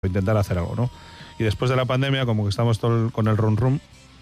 intentar hacer algo, ¿no? Y después de la pandemia, como que estamos todo con el rum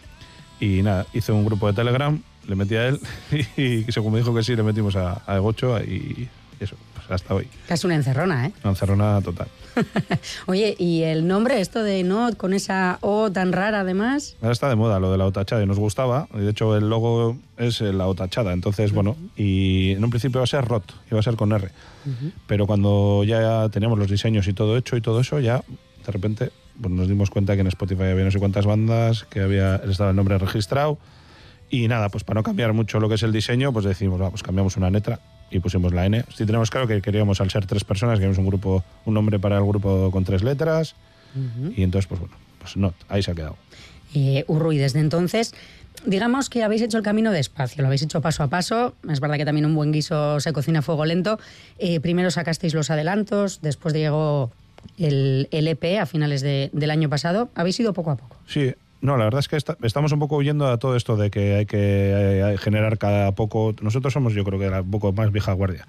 y nada, hice un grupo de Telegram, le metí a él y según me dijo que sí, le metimos a Egocho y eso, pues hasta hoy. Es una encerrona, ¿eh? Una encerrona total. Oye, ¿y el nombre, esto de Not, con esa O tan rara además? Ahora está de moda lo de la O tachada y nos gustaba. De hecho, el logo es la O tachada. Entonces, bueno, y en un principio iba a ser ROT, iba a ser con R. Pero cuando ya teníamos los diseños y todo hecho y todo eso, ya de repente pues nos dimos cuenta que en Spotify había no sé cuántas bandas, que estaba el nombre registrado. Y nada, pues para no cambiar mucho lo que es el diseño, pues decimos, pues cambiamos una letra y pusimos la N. Sí tenemos claro que queríamos, al ser 3 personas, queríamos un nombre para el grupo con 3 letras. Y entonces, pues bueno, pues Not, ahí se ha quedado. Urru, y desde entonces, digamos que habéis hecho el camino despacio, lo habéis hecho paso a paso. Es verdad que también un buen guiso se cocina a fuego lento. Primero sacasteis los adelantos, después llegó el EP a finales del año pasado. ¿Habéis ido poco a poco? Sí. No, la verdad es que estamos un poco huyendo a todo esto de que hay que generar cada poco. Nosotros somos, yo creo que un poco más vieja guardia.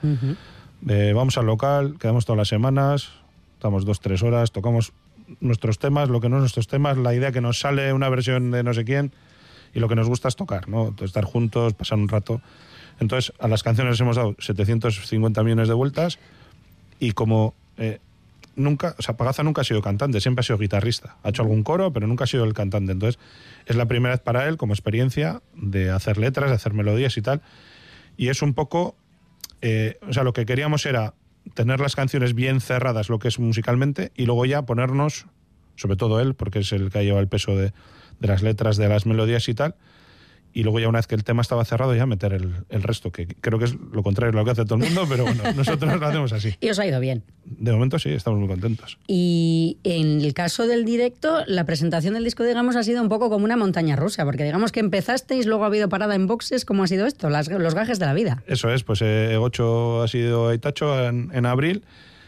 Vamos al local, quedamos todas las semanas, estamos 2-3 horas, tocamos nuestros temas, lo que no es nuestros temas, la idea que nos sale una versión de no sé quién, y lo que nos gusta es tocar, ¿no? Entonces, estar juntos, pasar un rato. Entonces, a las canciones les hemos dado 750 millones de vueltas y como... nunca, o sea, Pagaza nunca ha sido cantante, siempre ha sido guitarrista. Ha hecho algún coro, pero nunca ha sido el cantante. Entonces, es la primera vez para él, como experiencia, de hacer letras, de hacer melodías y tal. Y es un poco... o sea, lo que queríamos era tener las canciones bien cerradas, lo que es musicalmente, y luego ya ponernos, sobre todo él, porque es el que ha llevado el peso de las letras, de las melodías y tal, y luego ya una vez que el tema estaba cerrado ya meter el resto, que creo que es lo contrario de lo que hace todo el mundo, pero bueno, nosotros lo hacemos así. Y os ha ido bien. De momento sí, estamos muy contentos. Y en el caso del directo, la presentación del disco, digamos, ha sido un poco como una montaña rusa, porque digamos que empezasteis, luego ha habido parada en boxes. ¿Cómo ha sido esto? Los gajes de la vida. Eso es, pues Egocho ha sido a Itacho en abril.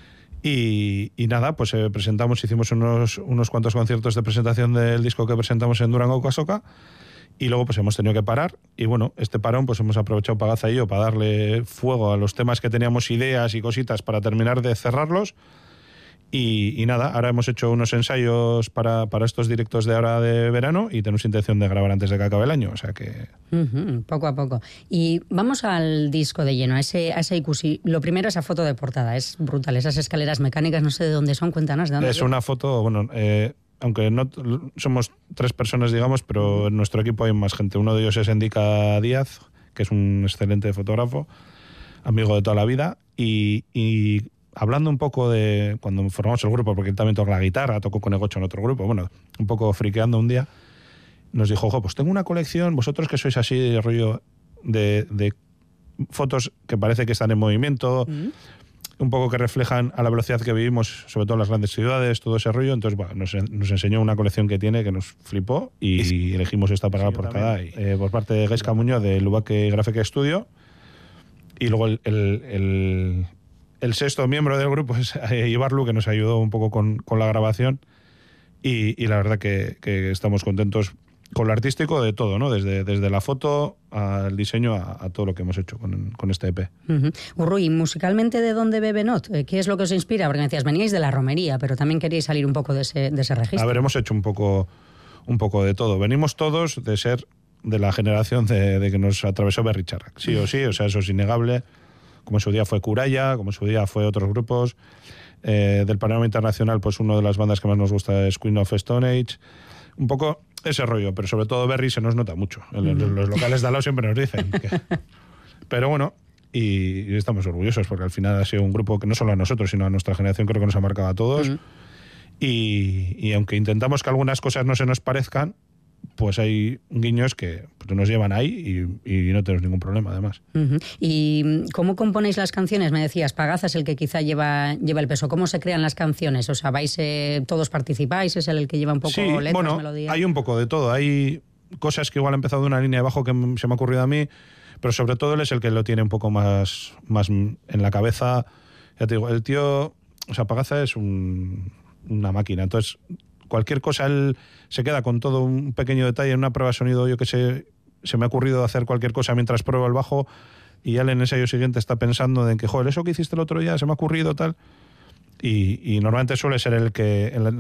Y nada, pues presentamos, hicimos unos cuantos conciertos de presentación del disco que presentamos en Durango, Casoca. Y luego pues hemos tenido que parar y bueno, este parón pues hemos aprovechado Pagaza y yo para darle fuego a los temas que teníamos, ideas y cositas para terminar de cerrarlos y nada, ahora hemos hecho unos ensayos para estos directos de ahora de verano y tenemos intención de grabar antes de que acabe el año, o sea que... Poco a poco. Y vamos al disco de lleno, a ese IQC. Lo primero, esa foto de portada, es brutal, esas escaleras mecánicas, no sé de dónde son, cuéntanos de dónde. Es una foto, bueno... aunque no somos 3 personas, digamos, pero en nuestro equipo hay más gente. Uno de ellos es Endica Díaz, que es un excelente fotógrafo, amigo de toda la vida, y hablando un poco de cuando formamos el grupo, porque él también toca la guitarra, tocó con Egocho en otro grupo, bueno, un poco friqueando un día, nos dijo, pues tengo una colección, vosotros que sois así de rollo de fotos que parece que están en movimiento, un poco que reflejan a la velocidad que vivimos, sobre todo en las grandes ciudades, todo ese rollo. Entonces, bueno, nos enseñó una colección que tiene que nos flipó y elegimos esta para la portada. Por parte de Gaisca Muñoz de Lubaque Graphic Studio. Y luego el sexto miembro del grupo es Ibarlu, que nos ayudó un poco con la grabación. Y la verdad que estamos contentos con lo artístico de todo, ¿no? Desde la foto al diseño a todo lo que hemos hecho con este EP. Urru, ¿y musicalmente de dónde bebe Not? ¿Qué es lo que os inspira? Porque me decías, veníais de la romería, pero también queríais salir un poco de ese registro. A ver, hemos hecho un poco de todo. Venimos todos de ser de la generación de que nos atravesó Berry Charrac. Sí o sí, o sea, eso es innegable. Como en su día fue Curaya, como en su día fue otros grupos. Del panorama internacional, pues una de las bandas que más nos gusta es Queen of Stone Age. Un poco ese rollo, pero sobre todo Berry se nos nota mucho. Los locales de al lado siempre nos dicen. Pero bueno, y estamos orgullosos porque al final ha sido un grupo que no solo a nosotros, sino a nuestra generación creo que nos ha marcado a todos. Y aunque intentamos que algunas cosas no se nos parezcan, pues hay guiños que pues, nos llevan ahí y no tenemos ningún problema, además. ¿Y cómo componéis las canciones? Me decías, Pagaza es el que quizá lleva el peso. ¿Cómo se crean las canciones? O sea, todos participáis, es el que lleva un poco letras, bueno, melodías. Hay un poco de todo. Hay cosas que igual ha empezado de una línea de bajo que se me ha ocurrido a mí, pero sobre todo él es el que lo tiene un poco más en la cabeza. Ya te digo, el tío, o sea, Pagaza es una máquina, entonces cualquier cosa él se queda con todo un pequeño detalle. En una prueba de sonido, yo que sé, se me ha ocurrido hacer cualquier cosa mientras pruebo el bajo y él en el ensayo siguiente está pensando en que, joder, eso que hiciste el otro día se me ha ocurrido tal. y normalmente suele ser el